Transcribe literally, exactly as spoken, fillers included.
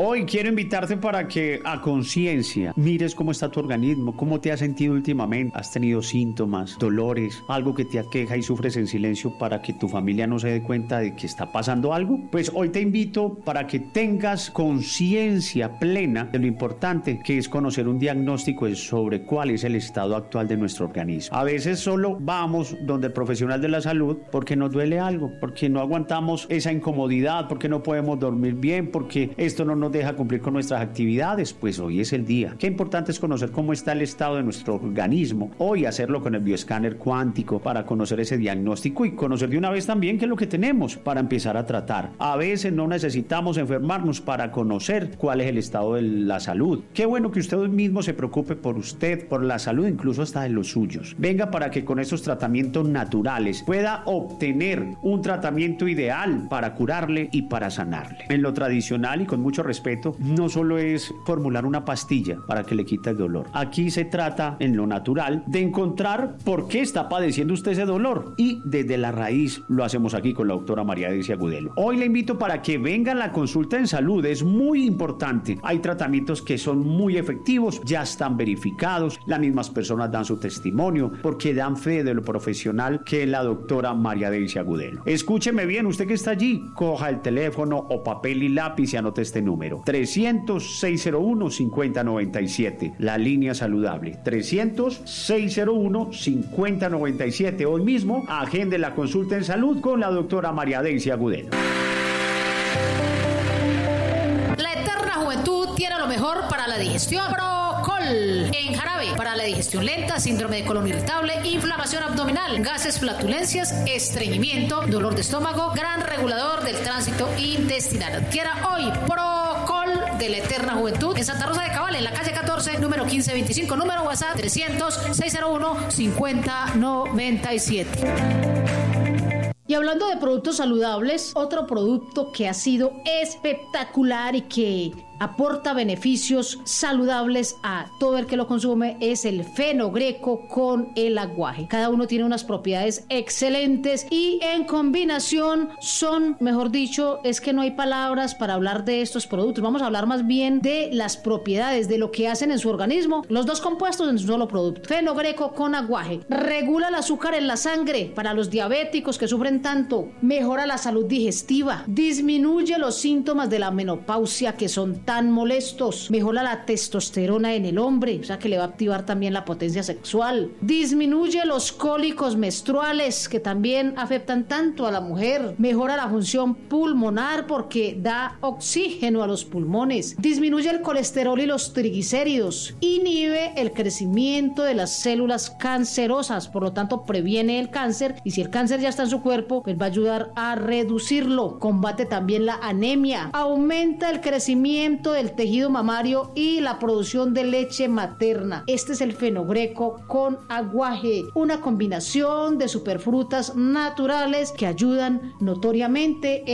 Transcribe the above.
Hoy quiero invitarte para que a conciencia mires cómo está tu organismo, cómo te has sentido últimamente. ¿Has tenido síntomas, dolores, algo que te aqueja y sufres en silencio para que tu familia no se dé cuenta de que está pasando algo? Pues hoy te invito para que tengas conciencia plena de lo importante que es conocer un diagnóstico sobre cuál es el estado actual de nuestro organismo. A veces solo vamos donde el profesional de la salud porque nos duele algo, porque no aguantamos esa incomodidad, porque no podemos dormir bien, porque esto no nos deja cumplir con nuestras actividades. Pues hoy es el día. Qué importante es conocer cómo está el estado de nuestro organismo. Hoy hacerlo con el bioescáner cuántico para conocer ese diagnóstico y conocer de una vez también qué es lo que tenemos para empezar a tratar. A veces no necesitamos enfermarnos para conocer cuál es el estado de la salud. Qué bueno que usted mismo se preocupe por usted, por la salud, incluso hasta de los suyos. Venga para que con estos tratamientos naturales pueda obtener un tratamiento ideal para curarle y para sanarle. En lo tradicional y con mucho respeto, no solo es formular una pastilla para que le quite el dolor. Aquí se trata, en lo natural, de encontrar por qué está padeciendo usted ese dolor y desde la raíz lo hacemos aquí con la doctora María Deisia Agudelo. Hoy le invito para que venga a la consulta en salud, es muy importante. Hay tratamientos que son muy efectivos, ya están verificados, las mismas personas dan su testimonio porque dan fe de lo profesional que es la doctora María Deisia Agudelo. Escúcheme bien, usted que está allí, coja el teléfono o papel y lápiz y anote este número: trescientos, seiscientos uno, cincuenta noventa y siete, la línea saludable. trescientos, seiscientos uno, cincuenta noventa y siete. Hoy mismo agende la consulta en salud con la doctora María Deisia Agudelo. La eterna juventud tiene lo mejor para la digestión. Procol, en jarabe, para la digestión lenta, síndrome de colon irritable, inflamación abdominal, gases, flatulencias, estreñimiento, dolor de estómago, gran regulador del tránsito intestinal. Adquiera hoy Procol de la eterna juventud en Santa Rosa de Cabal, en la calle catorce, número quince veinticinco, número WhatsApp trescientos, seiscientos uno, cincuenta noventa y siete. Y hablando de productos saludables, otro producto que ha sido espectacular y que aporta beneficios saludables a todo el que lo consume es el fenogreco con el aguaje. Cada uno tiene unas propiedades excelentes y en combinación son, mejor dicho, es que no hay palabras para hablar de estos productos. Vamos a hablar más bien de las propiedades, de lo que hacen en su organismo, los dos compuestos en un solo producto. Fenogreco con aguaje regula el azúcar en la sangre para los diabéticos que sufren tanto, mejora la salud digestiva, disminuye los síntomas de la menopausia que son tan molestos, mejora la testosterona en el hombre, o sea que le va a activar también la potencia sexual, disminuye los cólicos menstruales que también afectan tanto a la mujer, mejora la función pulmonar porque da oxígeno a los pulmones, disminuye el colesterol y los triglicéridos, inhibe el crecimiento de las células cancerosas, por lo tanto previene el cáncer y si el cáncer ya está en su cuerpo, pues va a ayudar a reducirlo, combate también la anemia, aumenta el crecimiento del tejido mamario y la producción de leche materna. Este es el fenogreco con aguaje, una combinación de superfrutas naturales que ayudan notoriamente